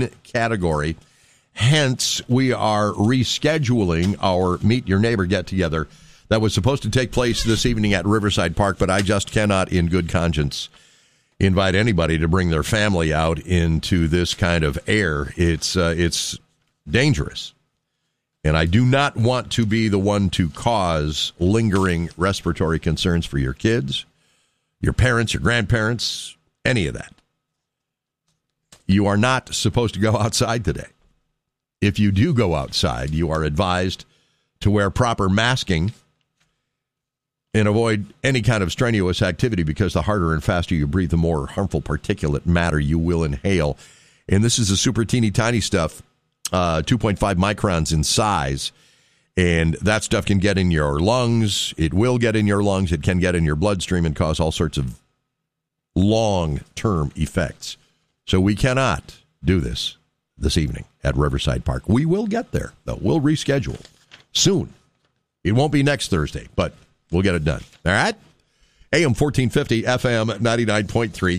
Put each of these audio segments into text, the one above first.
one category. Hence, we are rescheduling our Meet Your Neighbor get-together that was supposed to take place this evening at Riverside Park, but I just cannot, in good conscience, invite anybody to bring their family out into this kind of air. It's dangerous. And I do not want to be the one to cause lingering respiratory concerns for your kids, your parents, your grandparents, any of that. You are not supposed to go outside today. If you do go outside, you are advised to wear proper masking and avoid any kind of strenuous activity, because the harder and faster you breathe, the more harmful particulate matter you will inhale. And this is the super teeny tiny stuff, 2.5 microns in size. And that stuff can get in your lungs. It will get in your lungs. It can get in your bloodstream and cause all sorts of long-term effects. So we cannot do this evening at Riverside Park. We will get there, though. We'll reschedule soon. It won't be next Thursday, but we'll get it done. All right? AM 1450, FM 99.3,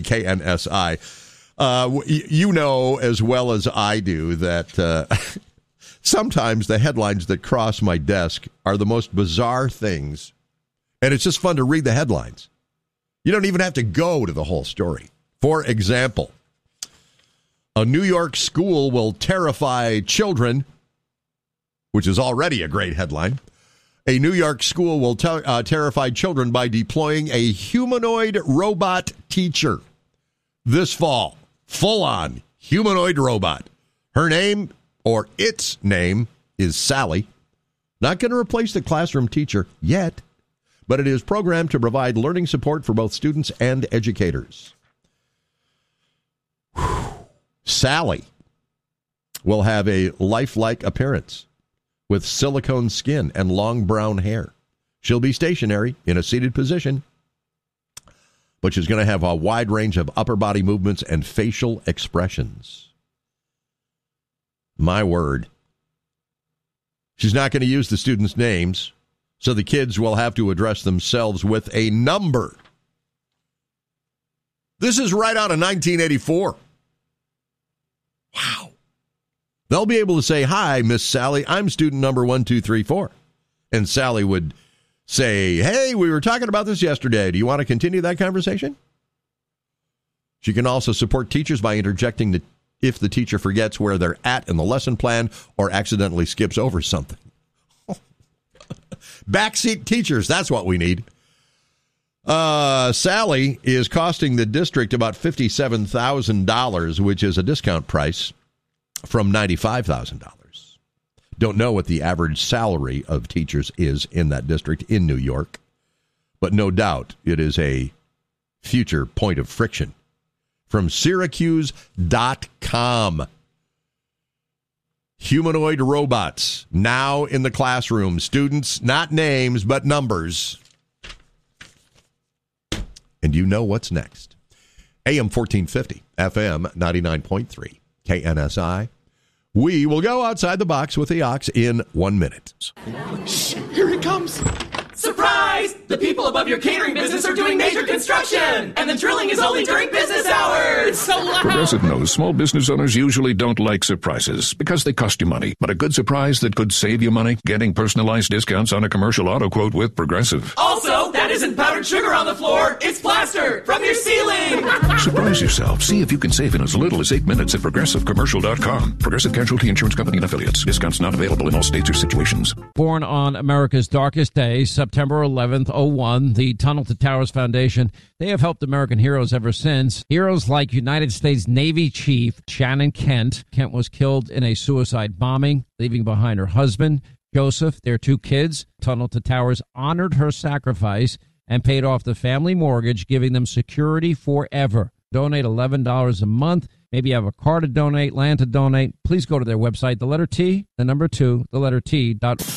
KNSI. You know as well as I do that sometimes the headlines that cross my desk are the most bizarre things, and it's just fun to read the headlines. You don't even have to go to the whole story. For example, a New York school will terrify children, which is already a great headline. A New York school will terrify children by deploying a humanoid robot teacher this fall. Full-on humanoid robot. Her name, or its name, is Sally. Not going to replace the classroom teacher yet, but it is programmed to provide learning support for both students and educators. Sally will have a lifelike appearance with silicone skin and long brown hair. She'll be stationary in a seated position, but she's going to have a wide range of upper body movements and facial expressions. My word. She's not going to use the students' names, so the kids will have to address themselves with a number. This is right out of 1984. Wow. They'll be able to say, "Hi, Miss Sally, I'm student number 1234. And Sally would say, "Hey, we were talking about this yesterday. Do you want to continue that conversation?" She can also support teachers by interjecting if the teacher forgets where they're at in the lesson plan or accidentally skips over something. Backseat teachers, that's what we need. Sally is costing the district about $57,000, which is a discount price from $95,000. Don't know what the average salary of teachers is in that district in New York, but no doubt it is a future point of friction. From Syracuse.com. Humanoid robots now in the classroom. Students, not names, but numbers. And you know what's next. AM 1450, FM 99.3, KNSI. We will go outside the box with the Ox in 1 minute. Shh, here it comes. Surprise! The people above your catering business are doing major construction, and the drilling is only during business hours. It's so loud. Progressive knows small business owners usually don't like surprises because they cost you money. But a good surprise that could save you money? Getting personalized discounts on a commercial auto quote with Progressive. Also, that isn't powdered sugar on the floor. It's plaster from your ceiling. Surprise yourself. See if you can save in as little as 8 minutes at ProgressiveCommercial.com. Progressive Casualty Insurance Company and Affiliates. Discounts not available in all states or situations. Born on America's darkest day, September 11th, 01, the Tunnel to Towers Foundation, they have helped American heroes ever since. Heroes like United States Navy Chief Shannon Kent. Kent was killed in a suicide bombing, leaving behind her husband, Joseph, their 2 kids. Tunnel to Towers honored her sacrifice and paid off the family mortgage, giving them security forever. Donate $11 a month. Maybe you have a car to donate, land to donate. Please go to their website, the letter T, the number 2, the letter T.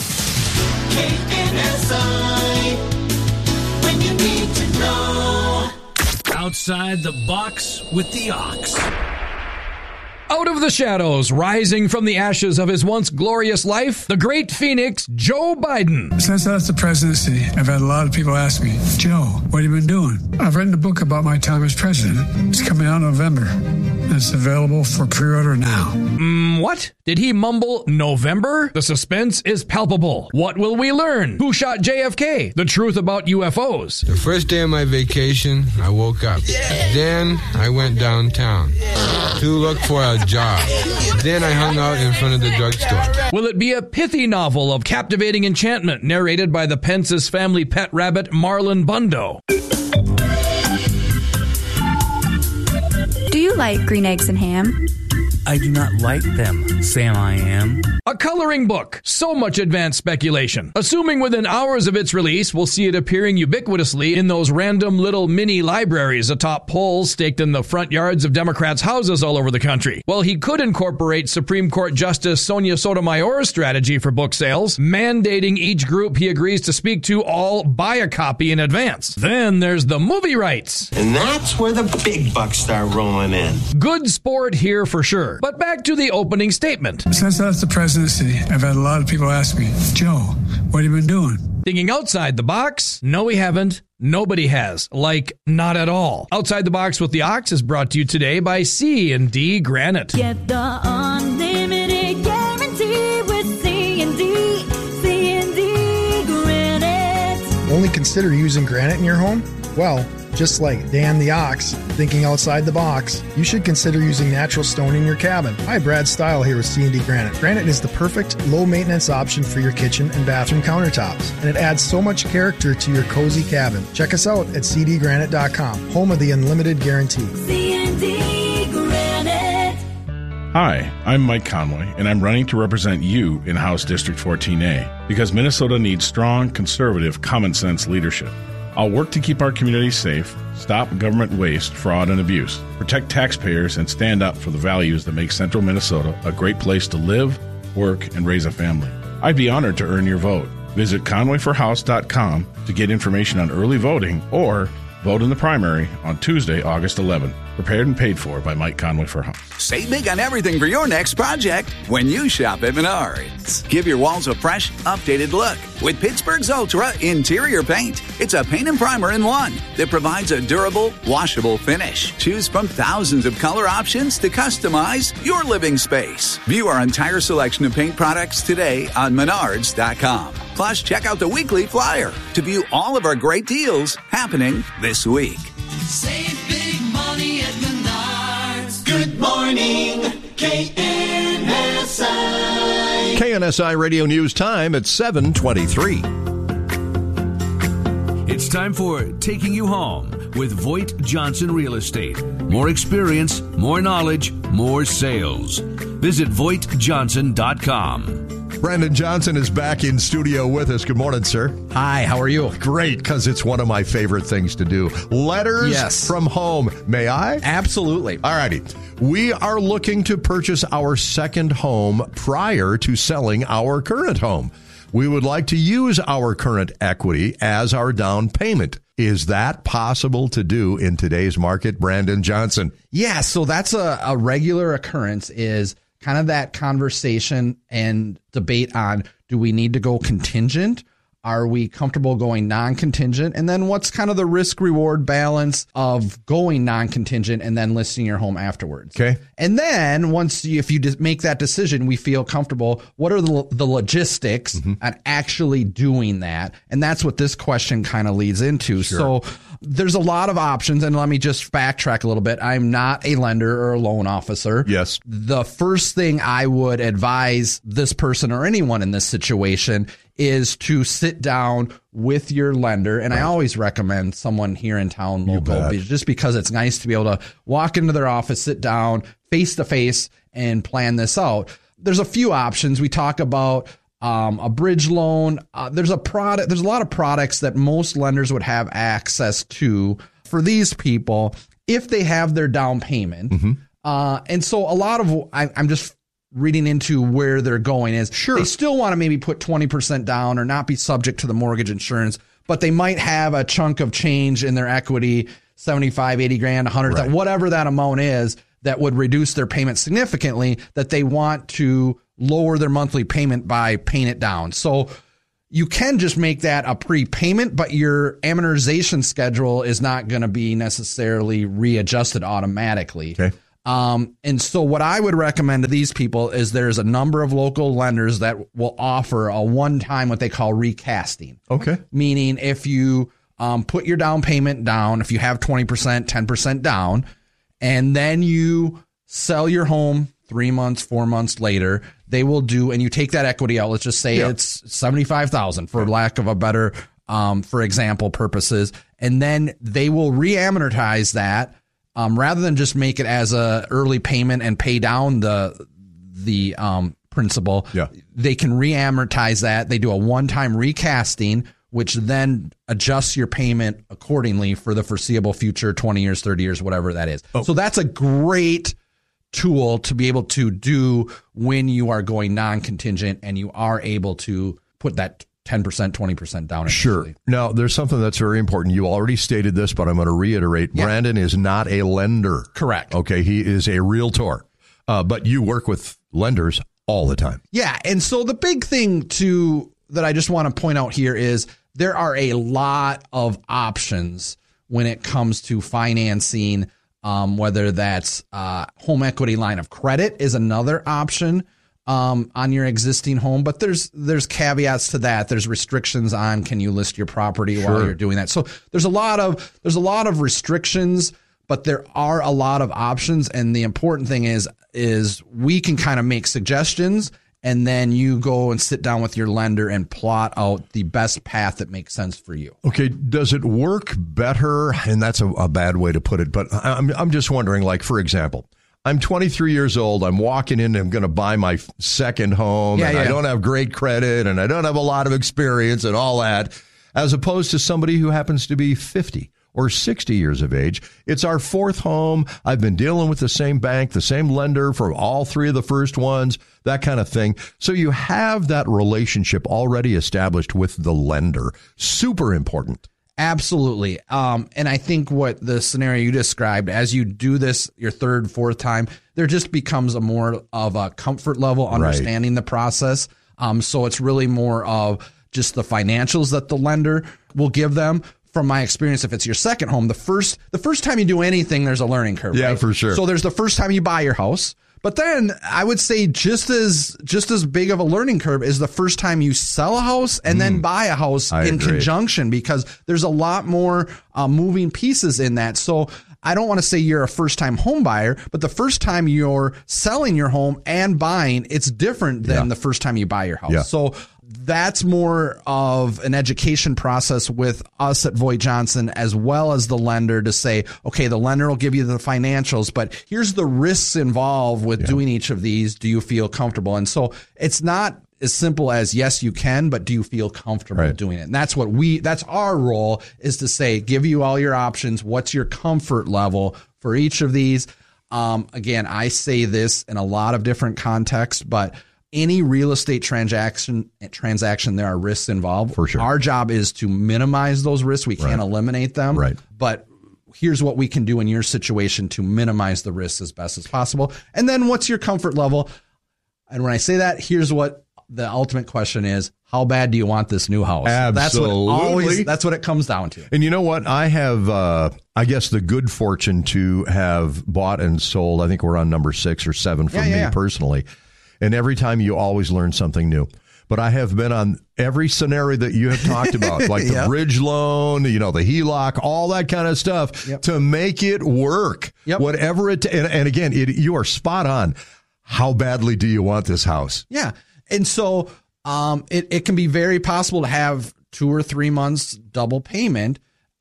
KNSI, when you need to know. Outside the box with the Ox. Out of the shadows, rising from the ashes of his once glorious life, the great phoenix, Joe Biden. Since I left the presidency, I've had a lot of people ask me, Joe, what have you been doing? I've written a book about my time as president. It's coming out in November. It's available for pre-order now. What? Did he mumble November? The suspense is palpable. What will we learn? Who shot JFK? The truth about UFOs. The first day of my vacation, I woke up. Then I went downtown to look for a job. Then I hung out in front of the drugstore. Will it be a pithy novel of captivating enchantment narrated by the Pence's family pet rabbit Marlon Bundo? Do you like green eggs and ham? I do not like them, Sam I am. A coloring book. So much advanced speculation. Assuming within hours of its release, we'll see it appearing ubiquitously in those random little mini libraries atop poles staked in the front yards of Democrats' houses all over the country. Well, he could incorporate Supreme Court Justice Sonia Sotomayor's strategy for book sales, mandating each group he agrees to speak to all buy a copy in advance. Then there's the movie rights. And that's where the big bucks start rolling in. Good sport here for sure. But back to the opening statement. Since I left the presidency, I've had a lot of people ask me, Joe, what have you been doing? Thinking outside the box? No, we haven't. Nobody has. Like, not at all. Outside the Box with the Ox is brought to you today by C&D Granite. Get the unlimited guarantee with C&D Granite. Only consider using granite in your home? Well, just like Dan the Ox, thinking outside the box, you should consider using natural stone in your cabin. Hi, Brad Style here with C&D Granite. Granite is the perfect low-maintenance option for your kitchen and bathroom countertops, and it adds so much character to your cozy cabin. Check us out at cdgranite.com, home of the unlimited guarantee. C&D Granite. Hi, I'm Mike Conway, and I'm running to represent you in House District 14A, because Minnesota needs strong, conservative, common-sense leadership. I'll work to keep our community safe, stop government waste, fraud, and abuse, protect taxpayers, and stand up for the values that make central Minnesota a great place to live, work, and raise a family. I'd be honored to earn your vote. Visit conwayforhouse.com to get information on early voting or vote in the primary on Tuesday, August 11. Prepared and paid for by Mike Conway for House. Save big on everything for your next project when you shop at Menards. Give your walls a fresh, updated look with Pittsburgh's Ultra Interior Paint. It's a paint and primer in one that provides a durable, washable finish. Choose from thousands of color options to customize your living space. View our entire selection of paint products today on Menards.com. Plus, check out the weekly flyer to view all of our great deals happening this week. Save big money at Menards. Good morning, KNSI. KNSI Radio News time at 7:23. It's time for Taking You Home with Voigt Johnson Real Estate. More experience, more knowledge, more sales. Visit VoigtJohnson.com. Brandon Johnson is back in studio with us. Good morning, sir. Hi, how are you? Great, because it's one of my favorite things to do. Letters from home. May I? Absolutely. All righty. We are looking to purchase our second home prior to selling our current home. We would like to use our current equity as our down payment. Is that possible to do in today's market, Brandon Johnson? Yeah, so that's a regular occurrence, is kind of that conversation and debate on, do we need to go contingent? Are we comfortable going non-contingent? And then what's kind of the risk-reward balance of going non-contingent and then listing your home afterwards? Okay. And then if you just make that decision, we feel comfortable, what are the logistics on actually doing that? And that's what this question kind of leads into. Sure. So there's a lot of options, and let me just backtrack a little bit. I'm not a lender or a loan officer. Yes. The first thing I would advise this person or anyone in this situation is to sit down with your lender. And I always recommend someone here in town local, just because it's nice to be able to walk into their office, sit down face to face and plan this out. There's a few options. We talk about a bridge loan. There's a lot of products that most lenders would have access to for these people if they have their down payment. And so a lot of, I'm just reading into where they're going is they still want to maybe put 20% down or not be subject to the mortgage insurance, but they might have a chunk of change in their equity, 75, 80 grand, 100, whatever that amount is, that would reduce their payment significantly, that they want to lower their monthly payment by paying it down. So you can just make that a prepayment, but your amortization schedule is not going to be necessarily readjusted automatically. Okay. And so what I would recommend to these people is there's a number of local lenders that will offer a one-time what they call recasting. Okay. Meaning if you put your down payment down, if you have 20%, 10% down, and then you sell your home 3 months, 4 months later, they will do, and you take that equity out. Let's just say it's $75,000 for lack of a better, for example purposes. And then they will re-amortize that rather than just make it as a early payment and pay down the principal. Yeah. They can re-amortize that. They do a one-time recasting, which then adjusts your payment accordingly for the foreseeable future, 20 years, 30 years, whatever that is. So that's a great tool to be able to do when you are going non-contingent and you are able to put that 10%, 20% down. Sure. Now, there's something that's very important. You already stated this, but I'm going to reiterate. Yeah. Brandon is not a lender. Correct. Okay. He is a realtor. But you work with lenders all the time. Yeah. And so the big thing that I just want to point out here is there are a lot of options when it comes to financing, whether that's home equity line of credit is another option on your existing home. But there's caveats to that. There's restrictions on can you list your property while you're doing that. So there's a lot of restrictions, but there are a lot of options. And the important thing is we can kind of make suggestions, and then you go and sit down with your lender and plot out the best path that makes sense for you. Okay. Does it work better? And that's a bad way to put it, but I'm just wondering, like, for example, I'm 23 years old. I'm walking in and I'm going to buy my second home. I don't have great credit and I don't have a lot of experience and all that, as opposed to somebody who happens to be 50 or 60 years of age. It's our fourth home. I've been dealing with the same bank, the same lender for all three of the first ones, that kind of thing. So you have that relationship already established with the lender. Super important. Absolutely. And I think what the scenario you described, as you do this your third, fourth time, there just becomes a more of a comfort level understanding the process. So it's really more of just the financials that the lender will give them. From my experience, if it's your second home, the first time you do anything, there's a learning curve. Yeah, right? for sure. So there's the first time you buy your house. But then I would say just as big of a learning curve is the first time you sell a house and then buy a house in conjunction, because there's a lot more moving pieces in that. So I don't want to say you're a first time home buyer, but the first time you're selling your home and buying, it's different than the first time you buy your house. Yeah. So that's more of an education process with us at Voigt Johnson, as well as the lender, to say, okay, the lender will give you the financials, but here's the risks involved with doing each of these. Do you feel comfortable? And so it's not as simple as, yes, you can, but do you feel comfortable doing it? And that's that's our role, is to say, give you all your options. What's your comfort level for each of these? Again, I say this in a lot of different contexts, but any real estate transaction, there are risks involved. For sure. Our job is to minimize those risks. We can't eliminate them. Right. But here's what we can do in your situation to minimize the risks as best as possible. And then what's your comfort level? And when I say that, here's what the ultimate question is: how bad do you want this new house? Absolutely. That's what it comes down to. And you know what? I have, I guess, the good fortune to have bought and sold. I think we're on number 6 or 7 for me personally. And every time you always learn something new. But I have been on every scenario that you have talked about, like the bridge loan, the HELOC, all that kind of stuff, to make it work. Whatever it, and again, you are spot on. How badly do you want this house? Yeah. And so it can be very possible to have 2 or 3 months double payment.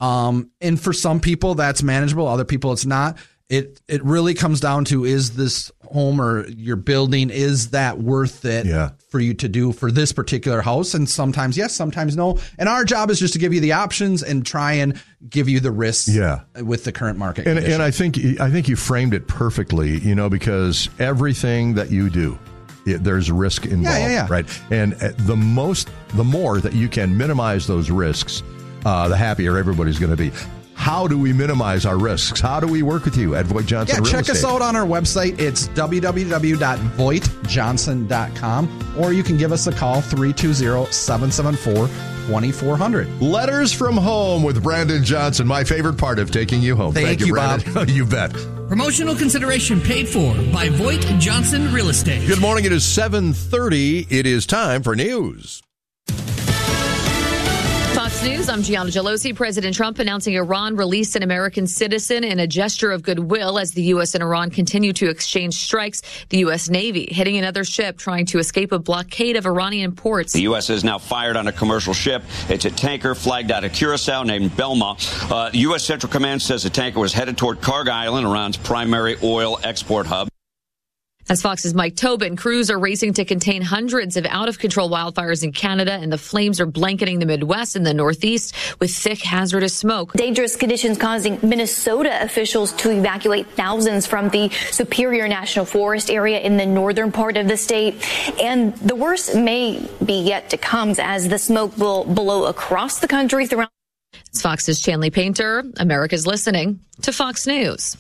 And for some people that's manageable. Other people it's not. It really comes down to, is this home or your building, is that worth it for you to do for this particular house? And sometimes yes, sometimes no. And our job is just to give you the options and try and give you the risks with the current market conditions. And I think you framed it perfectly, because everything that you do, there's risk involved, right? And the more that you can minimize those risks, the happier everybody's going to be. how do we minimize our risks? How do we work with you at Voigt Johnson Real check Estate? us out on our website. It's www.voigtjohnson.com, or you can give us a call, 320-774-2400. Letters from home with Brandon Johnson, my favorite part of taking you home. Thank you, Brandon. Bob. You bet. Promotional consideration paid for by Voigt Johnson Real Estate. Good morning. It is 7:30. It is time for news. Fox News, I'm Gianna Gelosi. President Trump announcing Iran released an American citizen in a gesture of goodwill as the U.S. and Iran continue to exchange strikes. The U.S. Navy hitting another ship trying to escape a blockade of Iranian ports. The U.S. has now fired on a commercial ship. It's a tanker flagged out of Curacao named Belma. The U.S. Central Command says the tanker was headed toward Kharg Island, Iran's primary oil export hub. As Fox's Mike Tobin, crews are racing to contain hundreds of out-of-control wildfires in Canada, and the flames are blanketing the Midwest and the Northeast with thick, hazardous smoke. Dangerous conditions causing Minnesota officials to evacuate thousands from the Superior National Forest area in the northern part of the state. And the worst may be yet to come as the smoke will blow across the country throughout. It's Fox's Chanley Painter. America's listening to Fox News.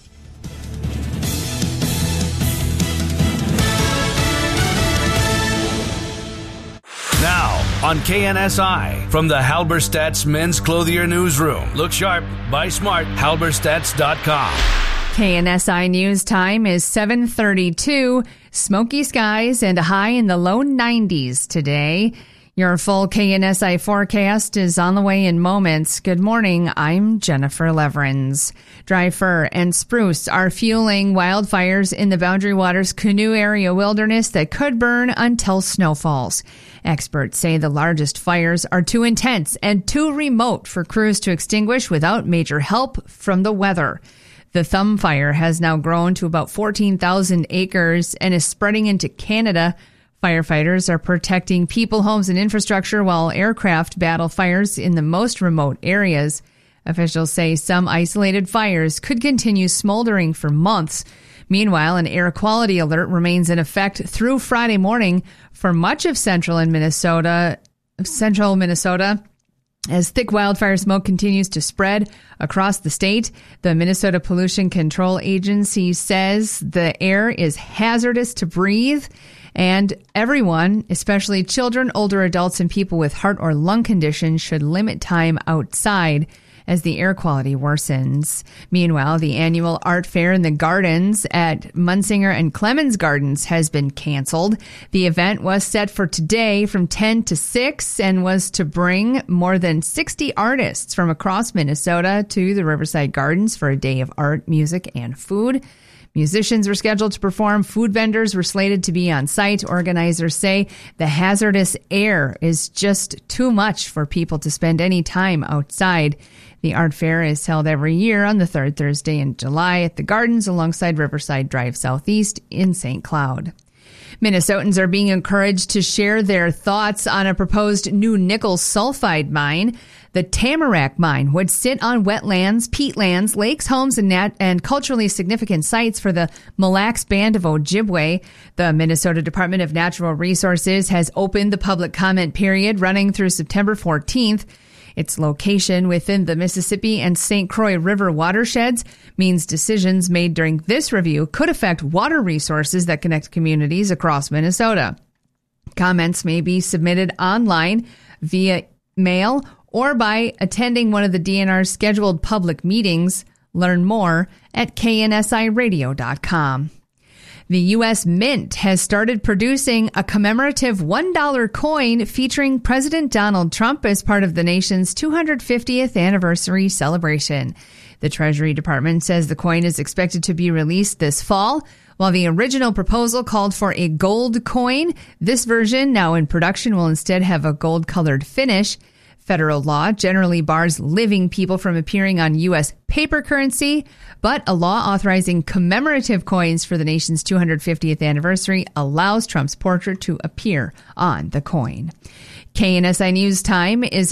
Now, on KNSI, from the Halberstadt's Men's Clothier Newsroom. Look sharp, buy smart, halberstadts.com. KNSI News Time is 7:32. Smoky skies and a high in the low 90s today. Your full KNSI forecast is on the way in moments. Good morning, I'm Jennifer Leverins. Dry fir and spruce are fueling wildfires in the Boundary Waters Canoe Area wilderness that could burn until snow falls. Experts say the largest fires are too intense and too remote for crews to extinguish without major help from the weather. The Thumb Fire has now grown to about 14,000 acres and is spreading into Canada. Firefighters are protecting people, homes, and infrastructure while aircraft battle fires in the most remote areas. Officials say some isolated fires could continue smoldering for months. Meanwhile, an air quality alert remains in effect through Friday morning for much of central Minnesota, as thick wildfire smoke continues to spread across the state. The Minnesota Pollution Control Agency says the air is hazardous to breathe, and everyone, especially children, older adults, and people with heart or lung conditions, should limit time outside as the air quality worsens. Meanwhile, the annual art fair in the gardens at Munsinger and Clemens Gardens has been canceled. The event was set for today from 10 to 6 and was to bring more than 60 artists from across Minnesota to the Riverside Gardens for a day of art, music, and food. Musicians were scheduled to perform. Food vendors were slated to be on site. Organizers say the hazardous air is just too much for people to spend any time outside. The art fair is held every year on the third Thursday in July at the Gardens alongside Riverside Drive Southeast in St. Cloud. Minnesotans are being encouraged to share their thoughts on a proposed new nickel sulfide mine. The Tamarack mine would sit on wetlands, peatlands, lakes, homes, and culturally significant sites for the Mille Lacs Band of Ojibwe. The Minnesota Department of Natural Resources has opened the public comment period running through September 14th. Its location within the Mississippi and St. Croix River watersheds means decisions made during this review could affect water resources that connect communities across Minnesota. Comments may be submitted online, via mail, or by attending one of the DNR's scheduled public meetings. Learn more at knsiradio.com. The U.S. Mint has started producing a commemorative $1 coin featuring President Donald Trump as part of the nation's 250th anniversary celebration. The Treasury Department says the coin is expected to be released this fall. While the original proposal called for a gold coin, this version, now in production, will instead have a gold-colored finish. Federal law generally bars living people from appearing on U.S. paper currency, but a law authorizing commemorative coins for the nation's 250th anniversary allows Trump's portrait to appear on the coin. KNSI News Time is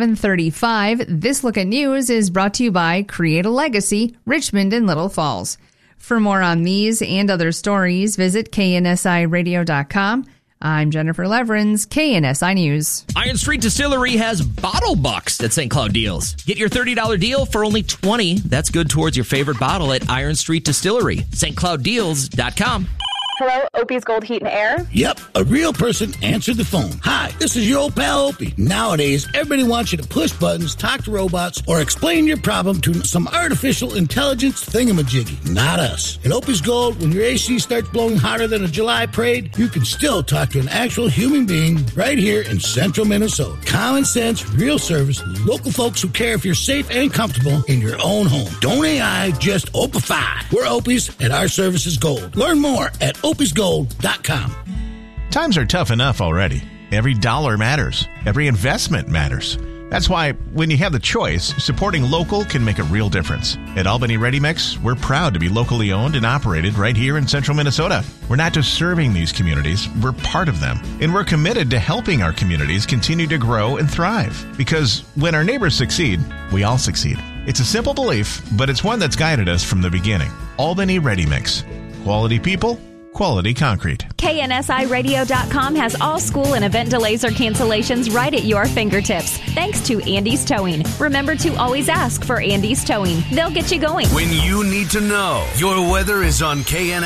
7:35. This Look at News is brought to you by Create a Legacy, Richmond and Little Falls. For more on these and other stories, visit knsiradio.com. I'm Jennifer Leverins, KNSI News. Iron Street Distillery has Bottle Bucks at St. Cloud Deals. Get your $30 deal for only $20. That's good towards your favorite bottle at Iron Street Distillery. StCloudDeals.com. Hello, Opie's Gold Heat and Air? Yep, a real person answered the phone. Hi, this is your old pal Opie. Nowadays, everybody wants you to push buttons, talk to robots, or explain your problem to some artificial intelligence thingamajiggy. Not us. At Opie's Gold, when your AC starts blowing hotter than a July parade, you can still talk to an actual human being right here in central Minnesota. Common sense, real service, local folks who care if you're safe and comfortable in your own home. Don't AI, just Opify. We're Opie's, and our service is gold. Learn more at opisgold.com. Times are tough enough already. Every dollar matters. Every investment matters. That's why when you have the choice, supporting local can make a real difference. At Albany Ready Mix, we're proud to be locally owned and operated right here in central Minnesota. We're not just serving these communities, we're part of them. And we're committed to helping our communities continue to grow and thrive. Because when our neighbors succeed, we all succeed. It's a simple belief, but it's one that's guided us from the beginning. Albany Ready Mix. Quality people, quality concrete. KNSIRadio.com has all school and event delays or cancellations right at your fingertips. Thanks to Andy's Towing. Remember to always ask for Andy's Towing. They'll get you going. When you need to know, your weather is on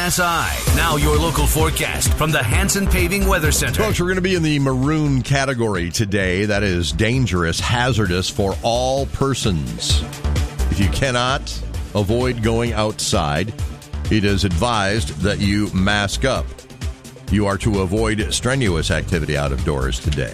KNSI. Now your local forecast from the Hanson Paving Weather Center. Folks, we're going to be in the maroon category today. That is dangerous, hazardous for all persons. If you cannot avoid going outside, it is advised that you mask up. You are to avoid strenuous activity out of doors today.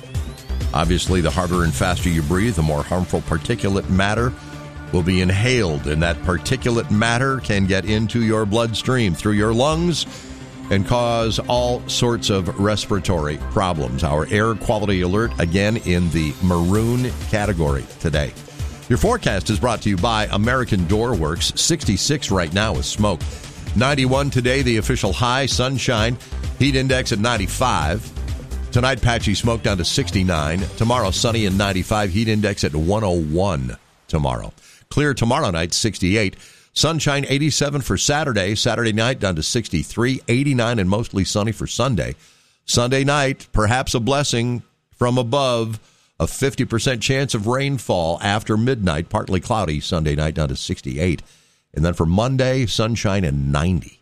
Obviously, the harder and faster you breathe, the more harmful particulate matter will be inhaled, and that particulate matter can get into your bloodstream through your lungs and cause all sorts of respiratory problems. Our air quality alert, again, in the maroon category today. Your forecast is brought to you by American Door Works. 66 right now with smoke. 91 today, the official high. Sunshine. Heat index at 95. Tonight, patchy smoke down to 69. Tomorrow, sunny and 95. Heat index at 101 tomorrow. Clear tomorrow night, 68. Sunshine, 87 for Saturday. Saturday night, down to 63. 89 and mostly sunny for Sunday. Sunday night, perhaps a blessing from above. A 50% chance of rainfall after midnight, partly cloudy Sunday night down to 68. And then for Monday, sunshine and 90.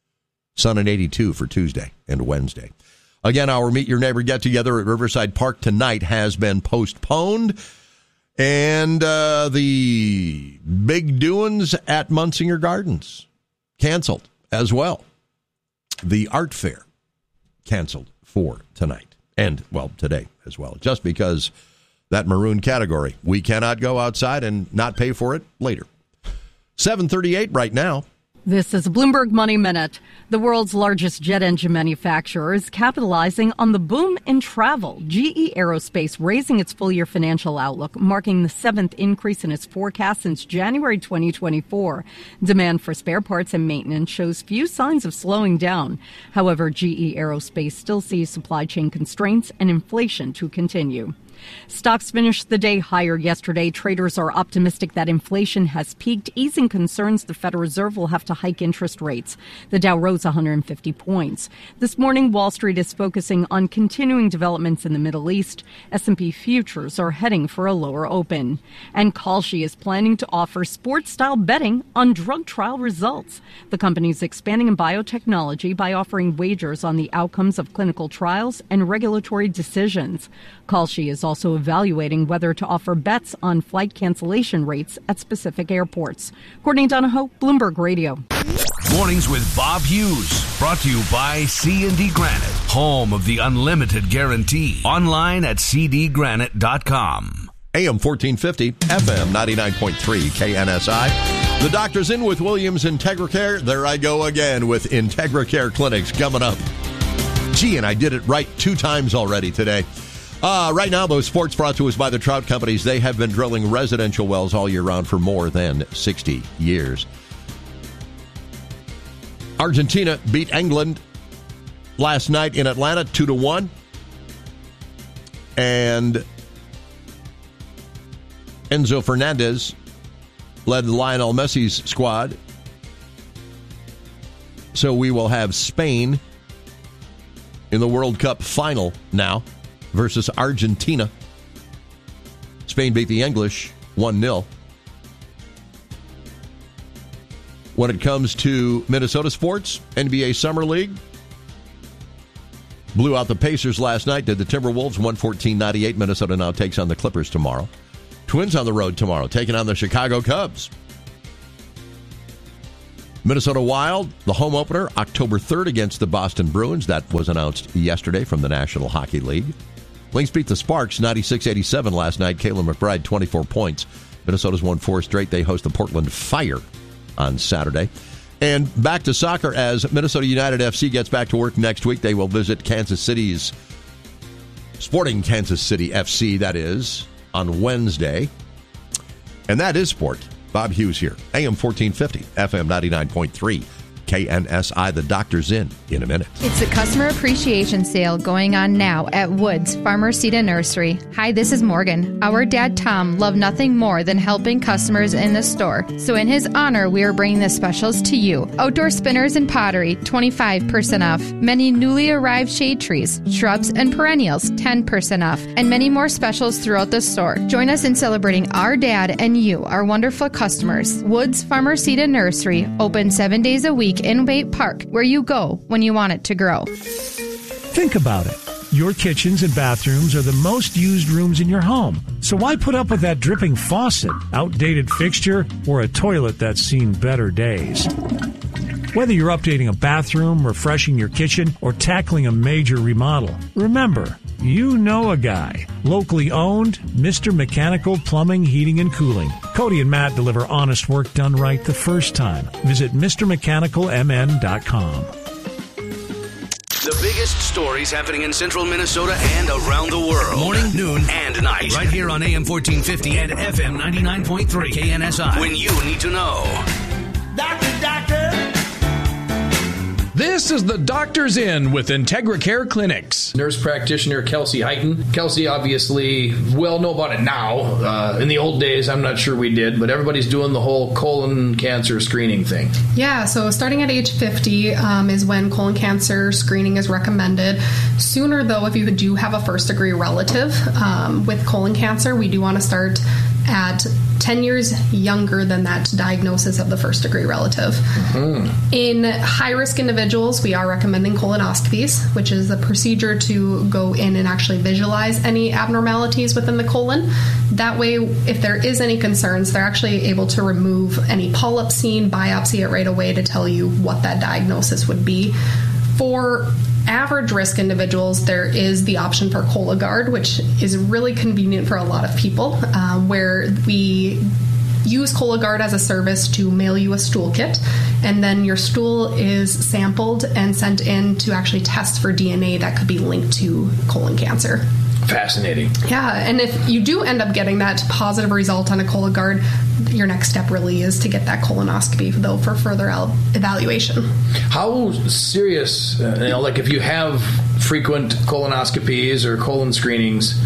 Sun and 82 for Tuesday and Wednesday. Again, our Meet Your Neighbor get-together at Riverside Park tonight has been postponed. And the big doings at Munsinger Gardens canceled as well. The art fair canceled for tonight. And, well, today as well, just because that maroon category, we cannot go outside and not pay for it later. 7:38 right now. This is Bloomberg Money Minute. The world's largest jet engine manufacturer is capitalizing on the boom in travel. GE Aerospace raising its full-year financial outlook, marking the 7th increase in its forecast since January 2024. Demand for spare parts and maintenance shows few signs of slowing down. However, GE Aerospace still sees supply chain constraints and inflation to continue. Stocks finished the day higher yesterday. Traders are optimistic that inflation has peaked, easing concerns the Federal Reserve will have to hike interest rates. The Dow rose 150 points. This morning, Wall Street is focusing on continuing developments in the Middle East. S&P futures are heading for a lower open. And Kalshi is planning to offer sports-style betting on drug trial results. The company is expanding in biotechnology by offering wagers on the outcomes of clinical trials and regulatory decisions. Kalshi is also evaluating whether to offer bets on flight cancellation rates at specific airports. Courtney Donahoe, Bloomberg Radio. Mornings with Bob Hughes. Brought to you by C&D Granite, home of the unlimited guarantee. Online at cdgranite.com. AM 1450, FM 99.3, KNSI. The doctor's in with Williams IntegraCare. There I go again with IntegraCare Clinics coming up. Gee, and I did it right 2 times already today. Right now, those sports brought to us by the Trout Companies. They have been drilling residential wells all year round for more than 60 years. Argentina beat England last night in Atlanta 2-1. And Enzo Fernandez led Lionel Messi's squad. So we will have Spain in the World Cup final now versus Argentina. Spain beat the English 1-0. When it comes to Minnesota sports, NBA Summer League blew out the Pacers last night, did the Timberwolves 114-98. Minnesota now takes on the Clippers tomorrow. Twins on the road tomorrow, taking on the Chicago Cubs. Minnesota Wild, the home opener, October 3rd against the Boston Bruins. That was announced yesterday from the National Hockey League. Lynx beat the Sparks 96-87 last night. Kayla McBride, 24 points. Minnesota's won 4 straight. They host the Portland Fire on Saturday. And back to soccer as Minnesota United FC gets back to work next week. They will visit Sporting Kansas City FC, that is, on Wednesday. And that is sport. Bob Hughes here. AM 1450, FM 99.3. KNSI. The doctor's in a minute. It's the customer appreciation sale going on now at Woods Farmer Seed and Nursery. Hi, this is Morgan. Our dad Tom loved nothing more than helping customers in the store. So in his honor, we are bringing the specials to you. Outdoor spinners and pottery, 25% off. Many newly arrived shade trees, shrubs, and perennials, 10% off. And many more specials throughout the store. Join us in celebrating our dad and you, our wonderful customers. Woods Farmer Seed and Nursery, open 7 days a week in Waite Park, where you go when you want it to grow. Think about it. Your kitchens and bathrooms are the most used rooms in your home. So why put up with that dripping faucet, outdated fixture, or a toilet that's seen better days? Whether you're updating a bathroom, refreshing your kitchen, or tackling a major remodel, remember, you know a guy. Locally owned, Mr. Mechanical Plumbing, Heating, and Cooling. Cody and Matt deliver honest work done right the first time. Visit MrMechanicalMN.com. The biggest stories happening in central Minnesota and around the world. Morning, noon, and night. Right here on AM 1450 and FM 99.3 KNSI. When you need to know. Doctor. This is the Doctor's In with Integra Care Clinics. Nurse practitioner Kelsey Heighton. Kelsey, obviously, well know about it now. In the old days, I'm not sure we did, but everybody's doing the whole colon cancer screening thing. Yeah, so starting at age 50 is when colon cancer screening is recommended. Sooner, though, if you do have a first-degree relative with colon cancer, we do want to start at 10 years younger than that diagnosis of the first-degree relative. Mm-hmm. In high-risk individuals, we are recommending colonoscopies, which is a procedure to go in and actually visualize any abnormalities within the colon. That way, if there is any concerns, they're actually able to remove any polyp seen, biopsy it right away to tell you what that diagnosis would be. For average risk individuals, there is the option for Cologuard, which is really convenient for a lot of people, where we use Cologuard as a service to mail you a stool kit, and then your stool is sampled and sent in to actually test for DNA that could be linked to colon cancer. Fascinating. Yeah, and if you do end up getting that positive result on a Cologuard, your next step really is to get that colonoscopy, though, for further evaluation. How serious, like if you have frequent colonoscopies or colon screenings,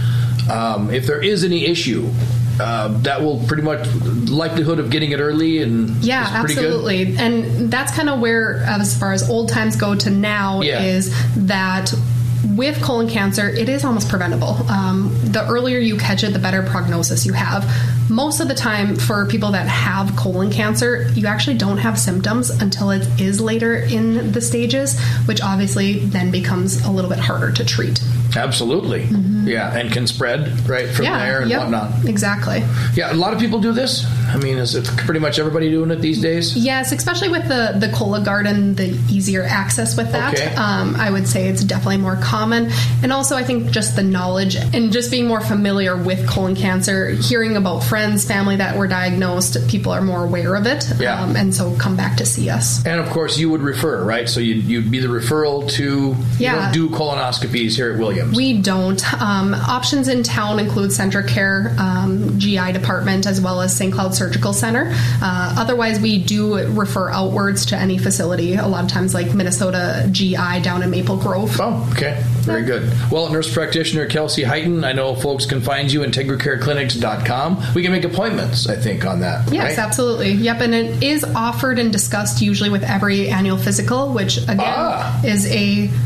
if there is any issue, that will pretty much likelihood of getting it early and yeah, absolutely. Good? And that's kind of where, as far as old times go to now, is that with colon cancer, it is almost preventable. The earlier you catch it, the better prognosis you have. Most of the time, for people that have colon cancer, you actually don't have symptoms until it is later in the stages, which obviously then becomes a little bit harder to treat. Absolutely. Mm-hmm. Yeah, and can spread right from there and whatnot. Exactly. Yeah, a lot of people do this. I mean, is it pretty much everybody doing it these days? Yes, especially with the Cologuard and the easier access with that. Okay. I would say it's definitely more common. And also, I think just the knowledge and just being more familiar with colon cancer, hearing about friends, family that were diagnosed, people are more aware of it. Yeah. And so come back to see us. And of course, you would refer, right? So you'd be the referral to, you don't do colonoscopies here at Williams. We don't. Options in town include Centric Care, GI department, as well as St. Cloud Surgical Center. Otherwise, we do refer outwards to any facility, a lot of times like Minnesota GI down in Maple Grove. Oh, okay. Very good. Well, nurse practitioner Kelsey Heighton, I know folks can find you at IntegraCareClinics.com. We can make appointments, I think, on that. Yes, right? Absolutely. Yep, and it is offered and discussed usually with every annual physical, which, again, is a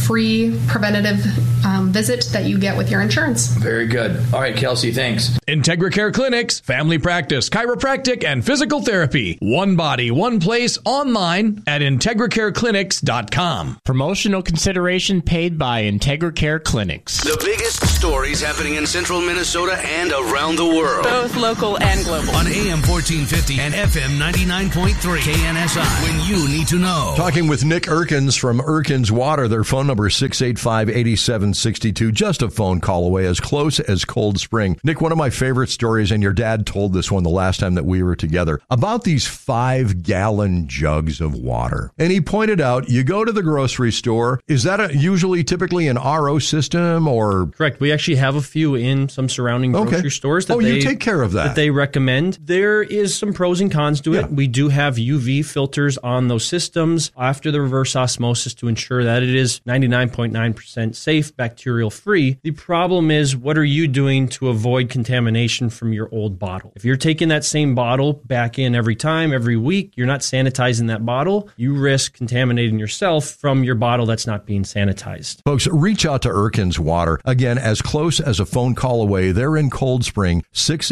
free preventative visit that you get with your insurance. Very good. All right, Kelsey, thanks. IntegraCare Clinics, family practice, chiropractic, and physical therapy. One body, one place, online at IntegraCareClinics.com. Promotional consideration paid by IntegraCare Clinics. The biggest stories happening in central Minnesota and around the world. Both local and global. On AM 1450 and FM 99.3 KNSI. When you need to know. Talking with Nick Erkins from Erkins Water. Their phone number is 685-8762. Just a phone call away, as close as Cold Spring. Nick, one of my favorite stories, and your dad told this one the last time that we were together, about these 5-gallon jugs of water. And he pointed out, you go to the grocery store, is that usually typically an RO system or? Correct. We actually have a few in some surrounding grocery stores. That you take care of that. That they recommend. There is some pros and cons to it. We do have UV filters on those systems after the reverse osmosis to ensure that it is 99.9% safe, bacterial free. The problem is, what are you doing to avoid contamination from your old bottle? If you're taking that same bottle back in every time, every week, you're not sanitizing that bottle, you risk contaminating yourself from your bottle that's not being sanitized. Folks, reach out to Erkins Water. Again, as close as a phone call away. They're in Cold Spring,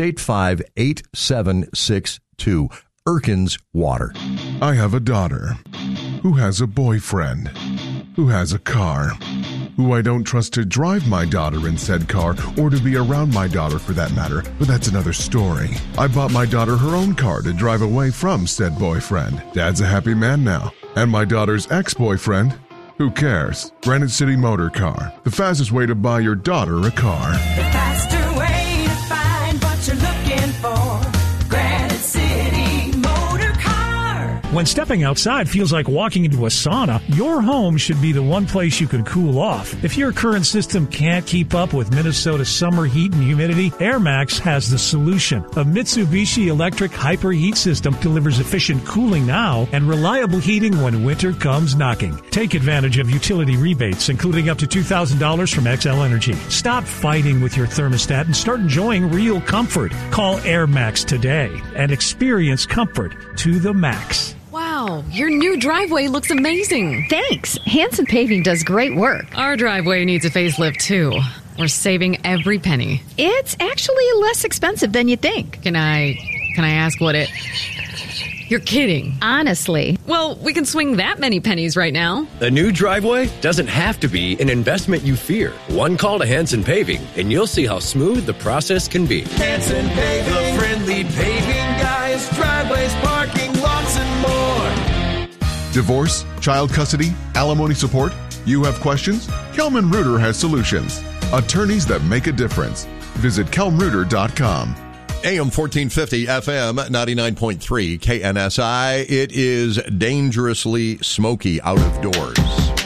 685-8762. Erkins Water. I have a daughter who has a boyfriend who has a car who I don't trust to drive my daughter in said car or to be around my daughter for that matter, but that's another story. I bought my daughter her own car to drive away from said boyfriend. Dad's a happy man now. And my daughter's ex-boyfriend, who cares? Granite City Motor Car, the fastest way to buy your daughter a car. The faster way to find what you're looking for. Granite City Motor Car. When stepping outside feels like walking into a sauna, your home should be the one place you can cool off. If your current system can't keep up with Minnesota's summer heat and humidity, AirMax has the solution. A Mitsubishi electric hyper heat system delivers efficient cooling now and reliable heating when winter comes knocking. Take advantage of utility rebates, including up to $2,000 from XL Energy. Stop fighting with your thermostat and start enjoying real comfort. Call AirMax today and experience comfort to the max. Wow, your new driveway looks amazing. Thanks. Hanson Paving does great work. Our driveway needs a facelift, too. We're saving every penny. It's actually less expensive than you think. Can I ask what it... You're kidding. Honestly. Well, we can swing that many pennies right now. A new driveway doesn't have to be an investment you fear. One call to Hanson Paving, and you'll see how smooth the process can be. Hanson Paving, the friendly paving guys, driveways, parking, lots and more. Divorce, child custody, alimony support? You have questions? Kelman Reuter has solutions. Attorneys that make a difference. Visit kelmreuter.com. AM 1450, FM 99.3, KNSI. It is dangerously smoky out of doors.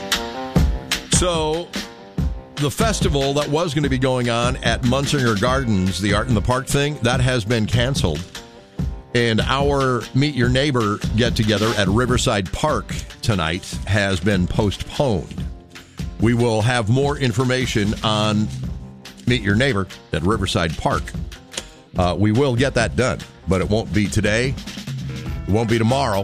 So, the festival that was going to be going on at Munsinger Gardens, the Art in the Park thing, that has been canceled. And our Meet Your Neighbor get-together at Riverside Park tonight has been postponed. We will have more information on Meet Your Neighbor at Riverside Park. We will get that done, but it won't be today. It won't be tomorrow.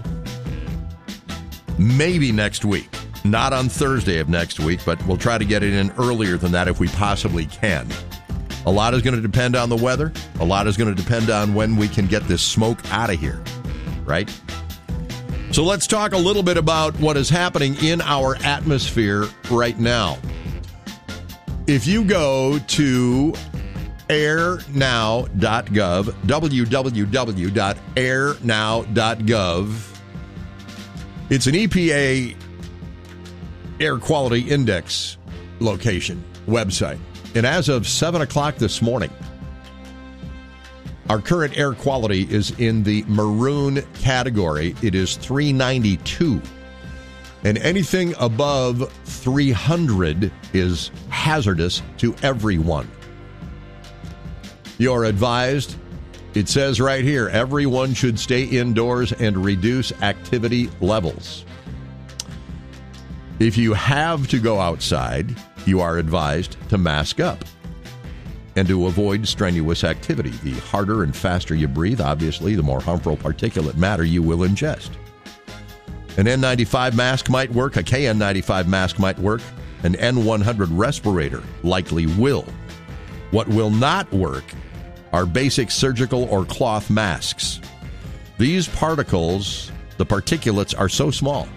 Maybe next week. Not on Thursday of next week, but we'll try to get it in earlier than that if we possibly can. A lot is going to depend on the weather. A lot is going to depend on when we can get this smoke out of here, right? So let's talk a little bit about what is happening in our atmosphere right now. If you go to airnow.gov, www.airnow.gov. It's an EPA air quality index location website. And as of 7 o'clock this morning, our current air quality is in the maroon category. It is 392. And anything above 300 is hazardous to everyone. You're advised, it says right here, everyone should stay indoors and reduce activity levels. If you have to go outside, you are advised to mask up and to avoid strenuous activity. The harder and faster you breathe, obviously, the more harmful particulate matter you will ingest. An N95 mask might work, a KN95 mask might work. An N100 respirator likely will. What will not work are basic surgical or cloth masks. These particles, the particulates, are so small.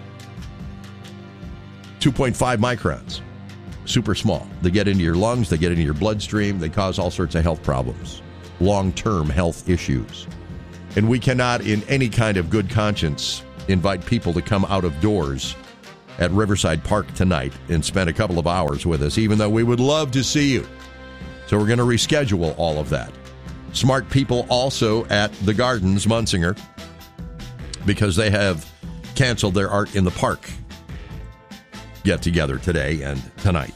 2.5 microns. Super small. They get into your lungs, they get into your bloodstream, they cause all sorts of health problems, long-term health issues. And we cannot, in any kind of good conscience, invite people to come out of doors at Riverside Park tonight and spend a couple of hours with us, even though we would love to see you. So we're going to reschedule all of that. Smart people also at the Gardens, Munsinger, because they have canceled their Art in the Park get-together today and tonight.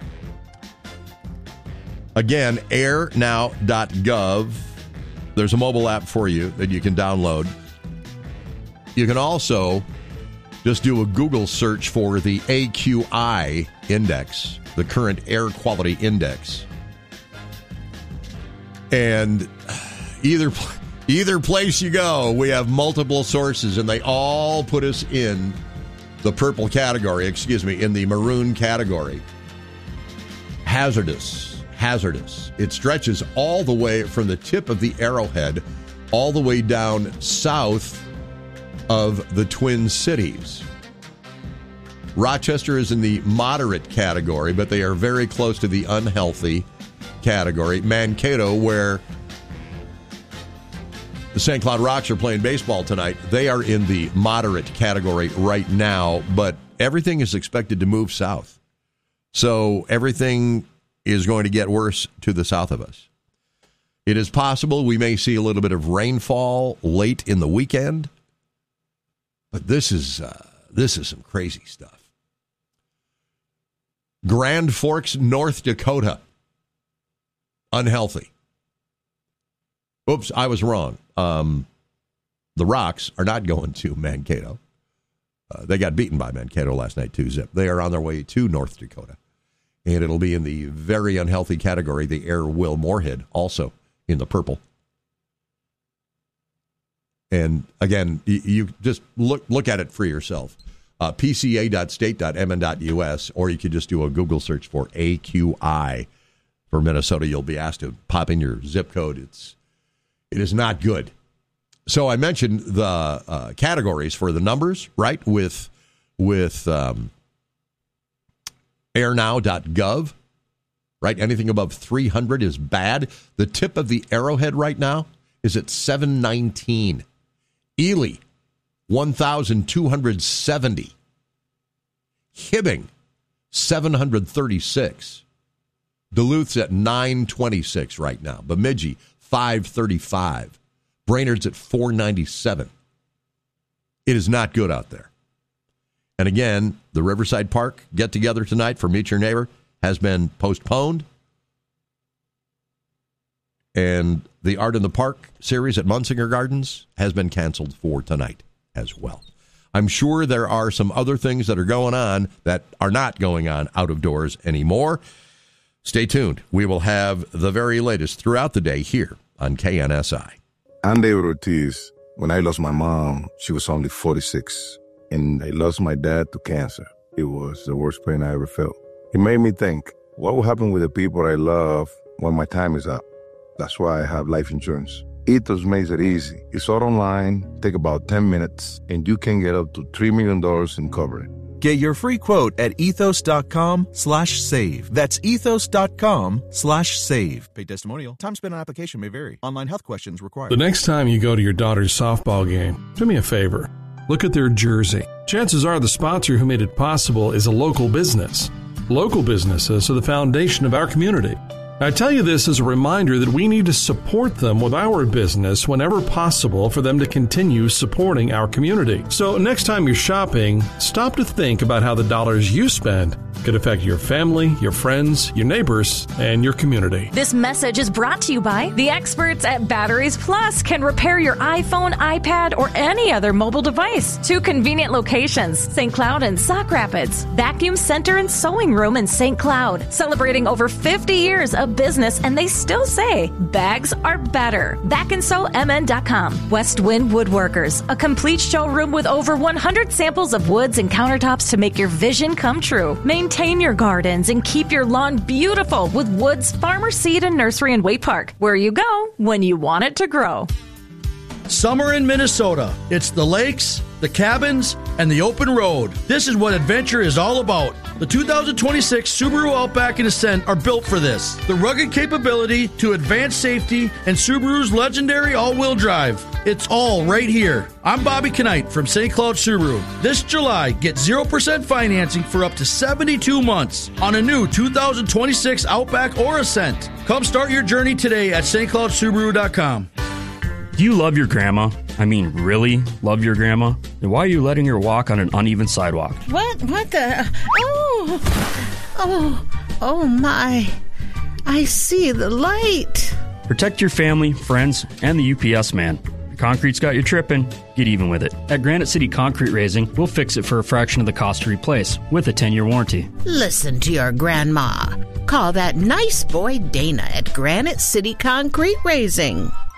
Again, airnow.gov. There's a mobile app for you that you can download. You can also just do a Google search for the AQI index, the current air quality index. And either place you go, we have multiple sources, and they all put us in the purple category, in the maroon category. Hazardous. It stretches all the way from the tip of the Arrowhead all the way down south of the Twin Cities. Rochester is in the moderate category, but they are very close to the unhealthy category. Mankato, where the St. Cloud Rocks are playing baseball tonight, they are in the moderate category right now, but everything is expected to move south. So everything is going to get worse to the south of us. It is possible we may see a little bit of rainfall late in the weekend, but this is some crazy stuff. Grand Forks, North Dakota. Unhealthy. Oops, I was wrong. The Rocks are not going to Mankato. They got beaten by Mankato last night, 2-0. They are on their way to North Dakota. And it'll be in the very unhealthy category. The Air Will Moorhead, also in the purple. And again, you just look at it for yourself. pca.state.mn.us, or you could just do a Google search for AQI for Minnesota. You'll be asked to pop in your zip code. It is not good. So I mentioned the categories for the numbers, right? With airnow.gov, right? Anything above 300 is bad. The tip of the Arrowhead right now is at 719. Ely, 1,270. Hibbing, 736. Duluth's at 926 right now. Bemidji, 535. Brainerd's at 497. It is not good out there. And again, the Riverside Park get-together tonight for Meet Your Neighbor has been postponed. And the Art in the Park series at Munsinger Gardens has been canceled for tonight as well. I'm sure there are some other things that are going on that are not going on out of doors anymore. Stay tuned. We will have the very latest throughout the day here on KNSI. I'm David Ortiz. When I lost my mom, she was only 46. And I lost my dad to cancer. It was the worst pain I ever felt. It made me think, what will happen with the people I love when my time is up? That's why I have life insurance. Ethos makes it easy. It's all online, take about 10 minutes, and you can get up to $3 million in coverage. Get your free quote at ethos.com/save. That's ethos.com/save. Paid testimonial. Time spent on application may vary. Online health questions required. The next time you go to your daughter's softball game, do me a favor. Look at their jersey. Chances are the sponsor who made it possible is a local business. Local businesses are the foundation of our community. I tell you this as a reminder that we need to support them with our business whenever possible for them to continue supporting our community. So next time you're shopping, stop to think about how the dollars you spend could affect your family, your friends, your neighbors, and your community. This message is brought to you by the experts at Batteries Plus. Can repair your iPhone, iPad, or any other mobile device. 2 convenient locations, St. Cloud and Sauk Rapids. Vacuum Center and Sewing Room in St. Cloud. Celebrating over 50 years of business, and they still say bags are better. BackandSewMN.com. West Wind Woodworkers. A complete showroom with over 100 samples of woods and countertops to make your vision come true. Main Maintain your gardens and keep your lawn beautiful with Woods Farmer Seed and Nursery in Waite Park, where you go when you want it to grow. Summer in Minnesota. It's the lakes, the cabins, and the open road. This is what adventure is all about. The 2026 Subaru Outback and Ascent are built for this. The rugged capability to advanced safety and Subaru's legendary all-wheel drive. It's all right here. I'm Bobby Knight from St. Cloud Subaru. This July, get 0% financing for up to 72 months on a new 2026 Outback or Ascent. Come start your journey today at stcloudsubaru.com. Do you love your grandma? I mean, really love your grandma? Then why are you letting her walk on an uneven sidewalk? What the? Oh my. I see the light. Protect your family, friends, and the UPS man. The concrete's got you tripping. Get even with it. At Granite City Concrete Raising, we'll fix it for a fraction of the cost to replace with a 10-year warranty. Listen to your grandma. Call that nice boy Dana at Granite City Concrete Raising.